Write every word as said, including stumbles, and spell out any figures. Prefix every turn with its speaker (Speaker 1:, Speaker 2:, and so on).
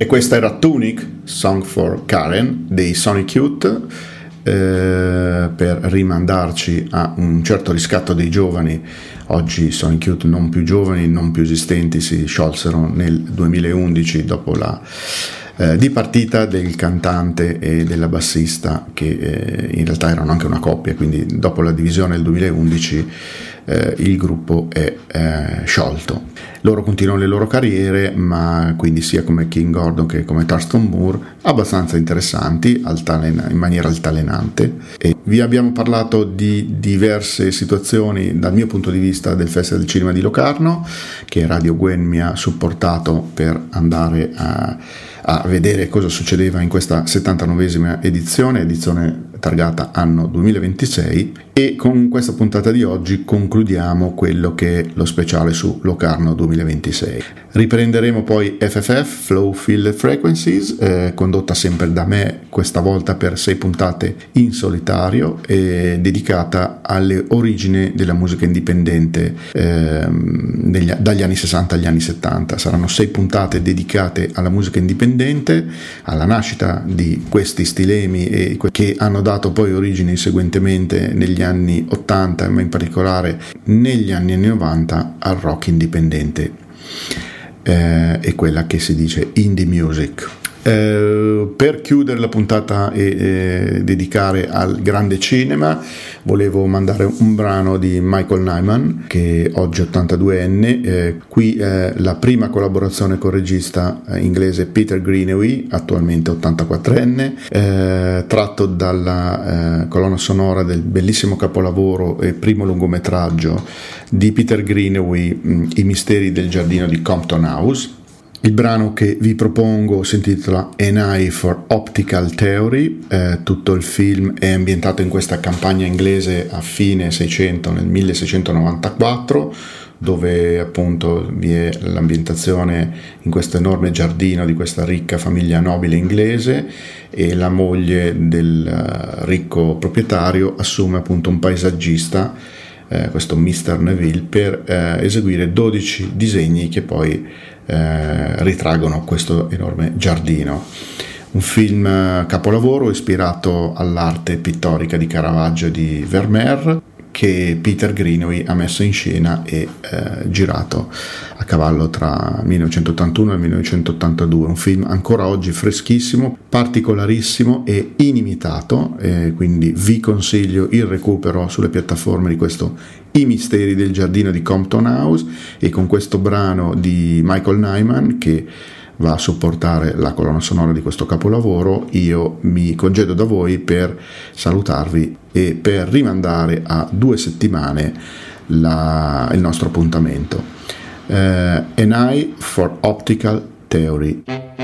Speaker 1: E questa era Tunic, Song for Karen dei Sonic Youth, eh, per rimandarci a un certo riscatto dei giovani. Oggi Sonic Youth non più giovani, non più esistenti, si sciolsero nel duemilaundici dopo la eh, dipartita del cantante e della bassista, che eh, in realtà erano anche una coppia, quindi dopo la divisione del duemilaundici eh, il gruppo è eh, sciolto. Loro continuano le loro carriere, ma quindi sia come King Gordon che come Thurston Moore, abbastanza interessanti, altalen- in maniera altalenante. E vi abbiamo parlato di diverse situazioni dal mio punto di vista del Festival del Cinema di Locarno, che Radio Gwen mi ha supportato per andare a, a vedere cosa succedeva in questa settantanovesima edizione, edizione targata anno duemilaventisei, e con questa puntata di oggi concludiamo quello che è lo speciale su Locarno duemilaventisei. Riprenderemo poi F F F, Flow Filled Frequencies, eh, condotta sempre da me, questa volta per sei puntate in solitario, e dedicata alle origini della musica indipendente eh, degli, dagli anni sessanta agli anni settanta. Saranno sei puntate dedicate alla musica indipendente, alla nascita di questi stilemi e che hanno dato poi origine inseguentemente negli anni ottanta, ma in particolare negli anni novanta, al rock indipendente eh, e quella che si dice indie music. Eh, per chiudere la puntata e eh, dedicare al grande cinema, volevo mandare un brano di Michael Nyman, che oggi è ottantaduenne. Eh, qui è la prima collaborazione con il regista inglese Peter Greenaway, attualmente ottantaquattrenne, eh, tratto dalla eh, colonna sonora del bellissimo capolavoro e primo lungometraggio di Peter Greenaway, mh, I misteri del giardino di Compton House. Il brano che vi propongo si intitola An Eye for Optical Theory. Eh, tutto il film è ambientato in questa campagna inglese a fine Seicento, nel milleseicentonovantaquattro, dove appunto vi è l'ambientazione in questo enorme giardino di questa ricca famiglia nobile inglese, e la moglie del ricco proprietario assume appunto un paesaggista, eh, questo mister Neville, per eh, eseguire dodici disegni che poi Eh, ritraggono questo enorme giardino. Un film capolavoro ispirato all'arte pittorica di Caravaggio e di Vermeer, che Peter Greenaway ha messo in scena e eh, girato a cavallo tra millenovecentottantuno e millenovecentottantadue. Un film ancora oggi freschissimo, particolarissimo e inimitato, eh, quindi vi consiglio il recupero sulle piattaforme di questo I misteri del giardino di Compton House, e con questo brano di Michael Nyman che va a supportare la colonna sonora di questo capolavoro, io mi congedo da voi per salutarvi e per rimandare a due settimane la, il nostro appuntamento. Uh, An Eye for Optical Theory.